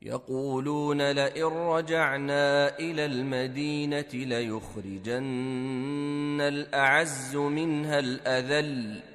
يقولون لئن رجعنا إلى المدينة ليخرجن الأعز منها الأذل